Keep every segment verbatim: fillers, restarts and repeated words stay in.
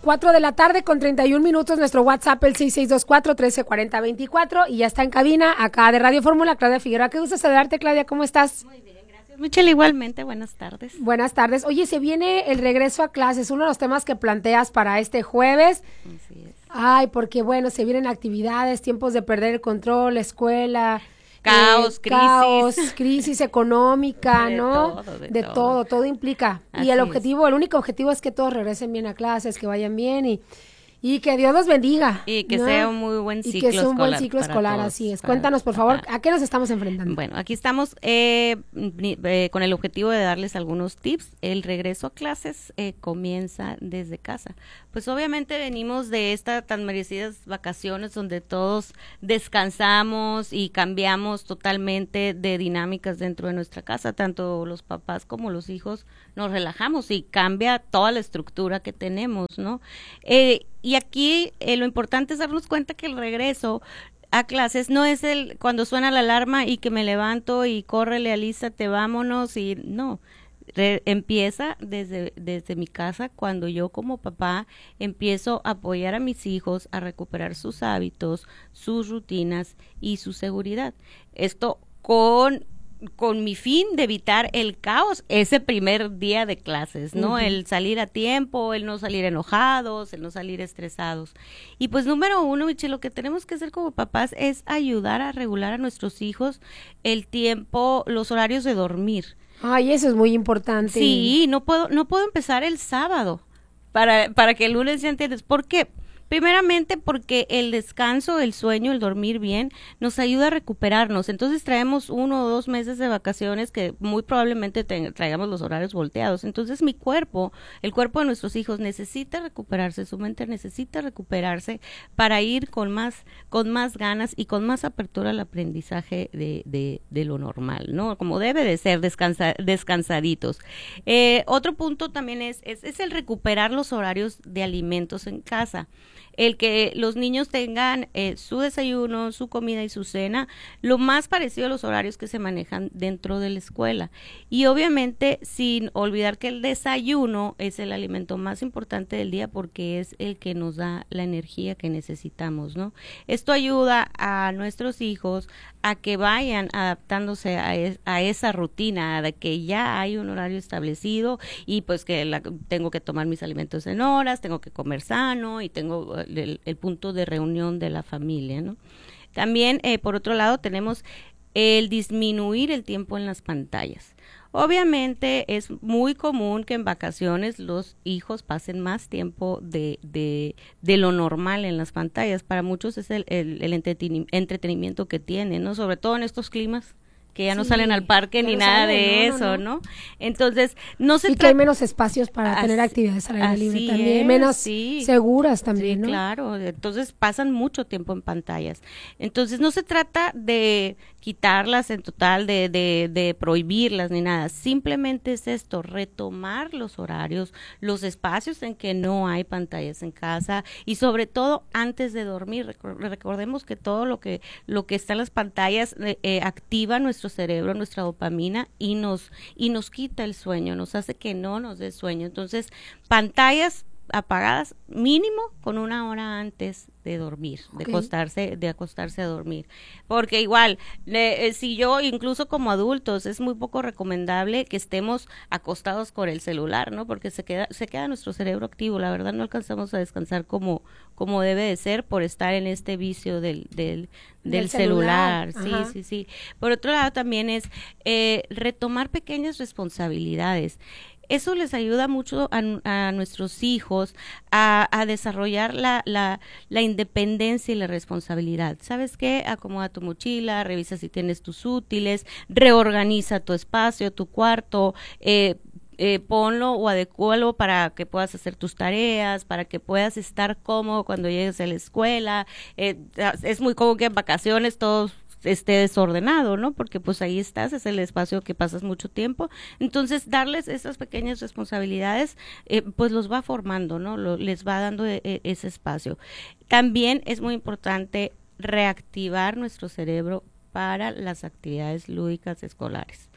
cuatro de la tarde con treinta y un minutos, nuestro WhatsApp el seis seis dos cuatro, uno tres cuatro cero dos cuatro y ya está en cabina acá de Radio Fórmula, Claudia Figueroa. Qué gusto saludarte, Claudia, ¿cómo estás? Muy bien, gracias. Michelle, igualmente, buenas tardes. Buenas tardes. Oye, se viene el regreso a clases, uno de los temas que planteas para este jueves. Así es. Ay, porque bueno, se vienen actividades, tiempos de perder el control, escuela... Caos, eh, crisis. Caos, crisis económica, de ¿no? Todo, de, de todo. todo, todo implica. Así y el es. objetivo, el único objetivo es que todos regresen bien a clases, que vayan bien y, y que Dios los bendiga. Y que ¿no? sea un muy buen ciclo escolar. Y que sea un buen escolar ciclo para escolar, todos, así es. para- Cuéntanos, por favor, ajá. ¿a qué nos estamos enfrentando? Bueno, aquí estamos eh, ni- eh, con el objetivo de darles algunos tips. El regreso a clases eh, comienza desde casa. Pues obviamente venimos de estas tan merecidas vacaciones donde todos descansamos y cambiamos totalmente de dinámicas dentro de nuestra casa. Tanto los papás como los hijos nos relajamos y cambia toda la estructura que tenemos, ¿no? Eh, y aquí eh, lo importante es darnos cuenta que el regreso a clases no es el cuando suena la alarma y que me levanto y córrele, alístate, vámonos y no. Re- empieza desde, desde mi casa cuando yo como papá empiezo a apoyar a mis hijos a recuperar sus hábitos, sus rutinas y su seguridad. Esto con con mi fin de evitar el caos ese primer día de clases, ¿no? Ujú. El salir a tiempo, el no salir enojados, el no salir estresados. Y pues número uno, Michelle, lo que tenemos que hacer como papás es ayudar a regular a nuestros hijos el tiempo, los horarios de dormir. Ay, eso es muy importante. Sí, no puedo, no puedo empezar el sábado para, para que el lunes ya entiendes. ¿Por qué? Primeramente porque el descanso, el sueño, el dormir bien, nos ayuda a recuperarnos. Entonces traemos uno o dos meses de vacaciones que muy probablemente te- traigamos los horarios volteados. Entonces mi cuerpo, el cuerpo de nuestros hijos necesita recuperarse, su mente necesita recuperarse para ir con más, con más ganas y con más apertura al aprendizaje de, de, de lo normal, ¿no? Como debe de ser, descansa, descansaditos. Eh, otro punto también es, es, es el recuperar los horarios de alimentos en casa. El que los niños tengan eh, su desayuno, su comida y su cena, lo más parecido a los horarios que se manejan dentro de la escuela. Y obviamente sin olvidar que el desayuno es el alimento más importante del día porque es el que nos da la energía que necesitamos, ¿no? Esto ayuda a nuestros hijos a que vayan adaptándose a, es, a esa rutina, de que ya hay un horario establecido y pues que la, tengo que tomar mis alimentos en horas, tengo que comer sano y tengo el, el punto de reunión de la familia, ¿no? También, eh, por otro lado, tenemos el disminuir el tiempo en las pantallas. Obviamente es muy común que en vacaciones los hijos pasen más tiempo de, de, de lo normal en las pantallas. Para muchos es el, el, el entreteni- entretenimiento que tienen, ¿no? Sobre todo en estos climas que ya no Sí, salen al parque ya ni no nada salen, de no, no, eso, no. ¿no? Entonces, no se Y que hay trata... menos espacios para Así- tener actividades al aire libre así también, es, menos sí. seguras también, Sí, ¿no? claro, entonces pasan mucho tiempo en pantallas. Entonces no se trata de quitarlas en total, de, de, de prohibirlas ni nada, simplemente es esto, retomar los horarios, los espacios en que no hay pantallas en casa y sobre todo antes de dormir. Recor- recordemos que todo lo que, lo que está en las pantallas eh, eh, activa nuestro cerebro, nuestra dopamina y nos, y nos quita el sueño, nos hace que no nos dé sueño. Entonces, pantallas apagadas mínimo con una hora antes de dormir, de Ok. acostarse, de acostarse a dormir, porque igual le- eh, si yo incluso como adultos es muy poco recomendable que estemos acostados con el celular, ¿no? Porque se queda se queda nuestro cerebro activo, la verdad no alcanzamos a descansar como como debe de ser por estar en este vicio del del del, Del celular, celular, sí, ajá. sí, sí. Por otro lado también es eh, retomar pequeñas responsabilidades. Eso les ayuda mucho a, a nuestros hijos a, a desarrollar la, la, la independencia y la responsabilidad. ¿Sabes qué? Acomoda tu mochila, revisa si tienes tus útiles, reorganiza tu espacio, tu cuarto, eh, eh, ponlo o adecúalo para que puedas hacer tus tareas, para que puedas estar cómodo cuando llegues a la escuela. Eh, es muy común que en vacaciones todos esté desordenado, ¿no? Porque pues ahí estás, es el espacio que pasas mucho tiempo. Entonces, darles esas pequeñas responsabilidades, eh, pues los va formando, ¿no? Lo, les va dando e, e, ese espacio. También es muy importante reactivar nuestro cerebro para las actividades lúdicas escolares.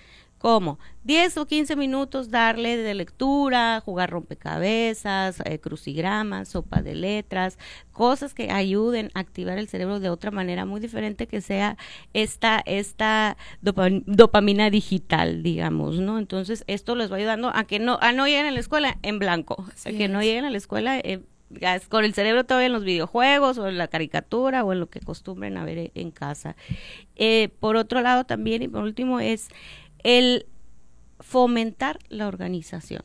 ¿Cómo? diez o quince minutos darle de lectura, jugar rompecabezas, eh, crucigramas, sopa de letras, cosas que ayuden a activar el cerebro de otra manera muy diferente que sea esta, esta dopa- dopamina digital, digamos, ¿no? Entonces, esto les va ayudando a que no, a no lleguen a la escuela en blanco, a que no lleguen a la escuela eh, con el cerebro todavía en los videojuegos o en la caricatura o en lo que acostumbren a ver en casa. Eh, por otro lado también, y por último, es el fomentar la organización.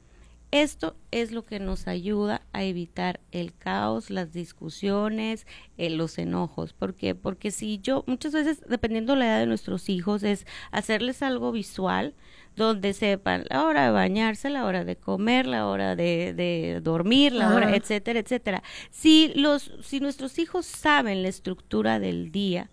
Esto es lo que nos ayuda a evitar el caos, las discusiones, eh, los enojos. ¿Por qué? Porque si yo, muchas veces, dependiendo de la edad de nuestros hijos, es hacerles algo visual, donde sepan la hora de bañarse, la hora de comer, la hora de, de dormir, la Ajá. hora, etcétera, etcétera. Si los, si nuestros hijos saben la estructura del día,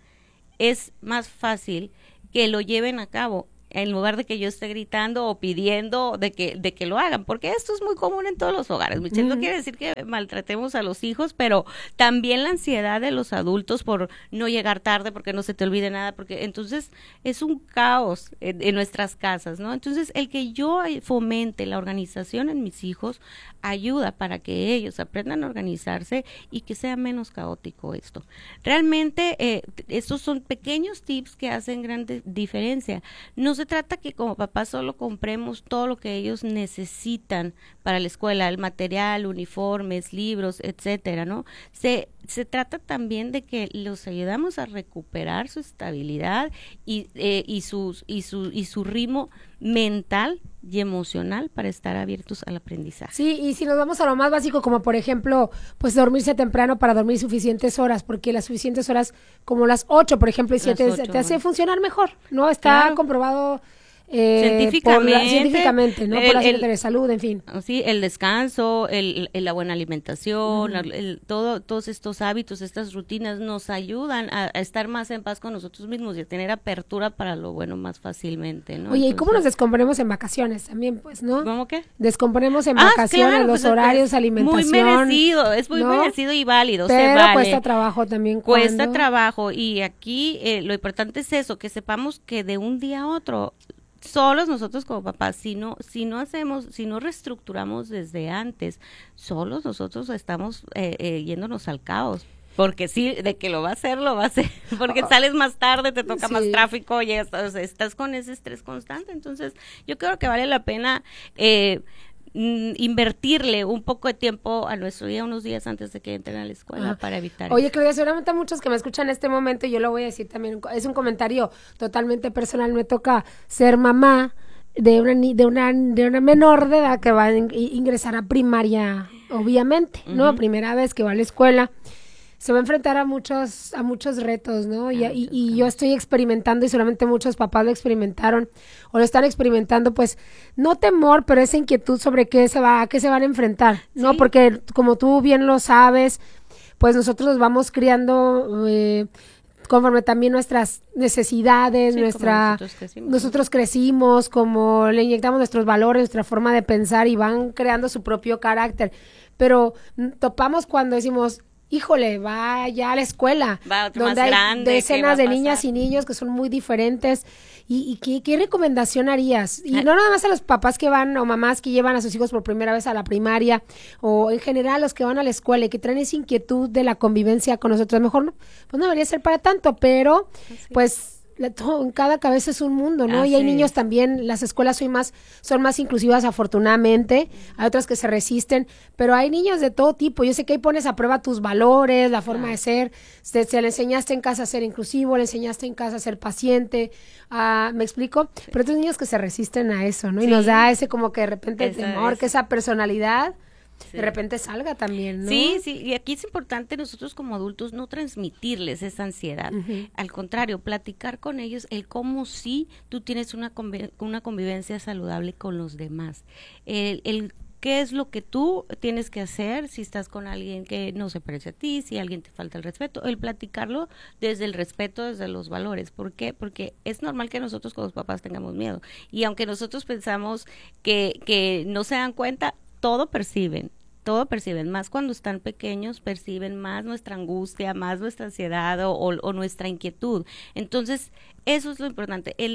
es más fácil que lo lleven a cabo, en lugar de que yo esté gritando o pidiendo de que de que lo hagan, porque esto es muy común en todos los hogares. Michelle, Uh-huh. no quiere decir que maltratemos a los hijos, pero también la ansiedad de los adultos por no llegar tarde, porque no se te olvide nada, porque entonces es un caos en, en nuestras casas, ¿no? Entonces, el que yo fomente la organización en mis hijos ayuda para que ellos aprendan a organizarse y que sea menos caótico esto. Realmente, eh, estos son pequeños tips que hacen gran de- diferencia. No se trata que como papás solo compremos todo lo que ellos necesitan para la escuela, el material, uniformes, libros, etcétera, ¿no? Se, se trata también de que los ayudamos a recuperar su estabilidad y, eh, y, sus, y, su, y su ritmo mental y emocional para estar abiertos al aprendizaje. Sí, y si nos vamos a lo más básico, como por ejemplo, pues dormirse temprano para dormir suficientes horas, porque las suficientes horas, como las ocho, por ejemplo, y Las siete, ocho, te hace bueno. funcionar mejor, ¿no? Está Claro. comprobado eh, Científicamente, por la- científicamente, ¿no? el- por la el- Secretaría de Salud, en fin. Sí, el descanso, el, el- la buena alimentación, Ujú. el, el- todo, todos estos hábitos, estas rutinas nos ayudan a, a estar más en paz con nosotros mismos y a tener apertura para lo bueno más fácilmente, ¿no? Oye, ¿y cómo nos Entonces, descomponemos en vacaciones también, pues, no? ¿cómo qué? Descomponemos en Ah, vacaciones, claro, los pues, horarios, es alimentación. Muy merecido, es muy ¿no? merecido y válido, se Pero vale. cuesta trabajo también. Cuesta cuando- trabajo y aquí eh, lo importante es eso, que sepamos que de un día a otro, solos nosotros como papás, si no, si no hacemos, si no reestructuramos desde antes, solos nosotros estamos eh, eh, yéndonos al caos. Porque sí, de que lo va a hacer, lo va a hacer. Porque Oh. sales más tarde, te toca Sí. más tráfico, llegas, o sea, estás con ese estrés constante. Entonces, yo creo que vale la pena eh, mm, invertirle un poco de tiempo a nuestro día, unos días antes de que entren a la escuela, Ajá. para evitar Oye, eso. Claudia, seguramente muchos que me escuchan en este momento, y yo lo voy a decir también, es un comentario totalmente personal, me toca ser mamá de una ni- de una de una menor de edad que va a in- ingresar a primaria, obviamente, ¿no? Ujú. Primera vez que va a la escuela. Se va a enfrentar a muchos a muchos retos, ¿no? Y, A y- muchos y yo cambios. estoy experimentando, y solamente muchos papás lo experimentaron o lo están experimentando, pues no temor, pero esa inquietud sobre qué se va, a qué se van a enfrentar, ¿no? Sí. Porque como tú bien lo sabes, pues nosotros los vamos criando eh, conforme también nuestras necesidades, Sí, como nuestra nosotros crecimos, nosotros crecimos, como le inyectamos nuestros valores, nuestra forma de pensar, y van creando su propio carácter. Pero mm, topamos cuando decimos, híjole, va ya a la escuela, Va otro donde más hay grande, ¿qué va decenas a de pasar? niñas y niños que son muy diferentes. ¿Y, y qué, qué recomendación harías? Y Ah. no nada más a los papás que van o mamás que llevan a sus hijos por primera vez a la primaria, o en general los que van a la escuela y que traen esa inquietud de la convivencia con nosotros. Mejor no, pues no debería ser para tanto, pero pues la- todo- en cada cabeza es un mundo, ¿no? Y hay Así niños es. también, las escuelas son más, son más inclusivas, afortunadamente, hay otras que se resisten, pero hay niños de todo tipo. Yo sé que ahí pones a prueba tus valores, la forma Claro. de ser, se, se le enseñaste en casa a ser inclusivo, le enseñaste en casa a ser paciente, a- ¿me explico? Pero otros niños que se resisten a eso, ¿no? Y Sí. nos da ese como que de repente Esa- temor, esa- que esa personalidad Sí. de repente salga también, ¿no? Sí, sí, y aquí es importante nosotros como adultos no transmitirles esa ansiedad. Ujú. Al contrario, platicar con ellos el cómo sí tú tienes una, convi- una convivencia saludable con los demás. El, el qué es lo que tú tienes que hacer si estás con alguien que no se parece a ti, si alguien te falta el respeto, el platicarlo desde el respeto, desde los valores. ¿Por qué? Porque es normal que nosotros como papás tengamos miedo. Y aunque nosotros pensamos que, que no se dan cuenta, todo perciben, todo perciben, más cuando están pequeños, perciben más nuestra angustia, más nuestra ansiedad o, o, o nuestra inquietud. Entonces, eso es lo importante, el,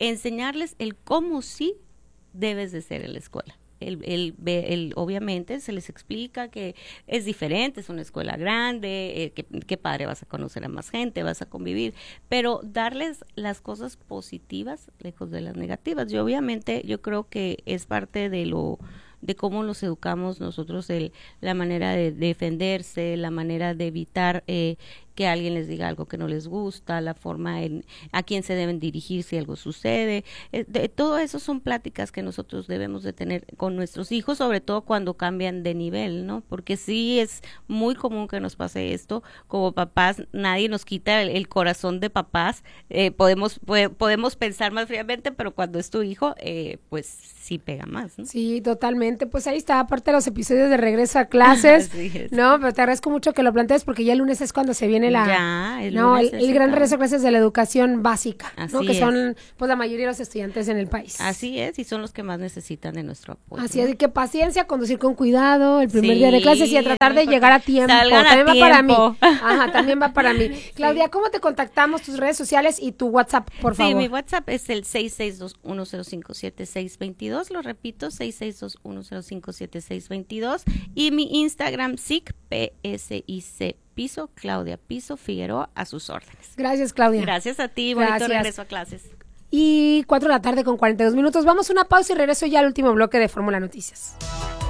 enseñarles el cómo sí debes de ser en la escuela. El, el, el, obviamente se les explica que es diferente, es una escuela grande, eh, que, que padre, vas a conocer a más gente, vas a convivir, pero darles las cosas positivas lejos de las negativas. Y obviamente yo creo que es parte de lo de cómo los educamos nosotros, el, la manera de defenderse, la manera de evitar eh, que alguien les diga algo que no les gusta, la forma en a quién se deben dirigir si algo sucede. Eh, de, todo eso son pláticas que nosotros debemos de tener con nuestros hijos, sobre todo cuando cambian de nivel, ¿no? Porque sí es muy común que nos pase esto. Como papás, nadie nos quita el, el corazón de papás. Eh, podemos puede, podemos pensar más fríamente, pero cuando es tu hijo, eh, pues sí pega más, ¿no? Sí, totalmente. Pues ahí está, aparte de los episodios de regreso a clases, ¿no? Pero te agradezco mucho que lo plantees porque ya el lunes es cuando se viene la, ya, el, no, el, el gran regreso a clases de la educación básica, Así ¿no? Que es. son pues la mayoría de los estudiantes en el país. Así es, y son los que más necesitan de nuestro apoyo. Así ¿no? es, que paciencia, conducir con cuidado el primer Sí, día de clases y a tratar de llegar a tiempo. Salgan También a va para mí. tiempo. Ajá, también va para mí. Claudia, ¿cómo te contactamos? Tus redes sociales y tu WhatsApp, por favor. Sí, mi WhatsApp es el seis seis dos uno cero cinco siete seis dos dos, lo repito, seis seis dos uno cero cinco siete seis dos dos, y mi Instagram, S I C, P S I C Piso, Claudia Piso Figueroa, a sus órdenes. Gracias, Claudia. Gracias a ti, bonito Gracias. regreso a clases. Y cuatro de la tarde con cuarenta y dos minutos. Vamos a una pausa y regreso ya al último bloque de Fórmula Noticias.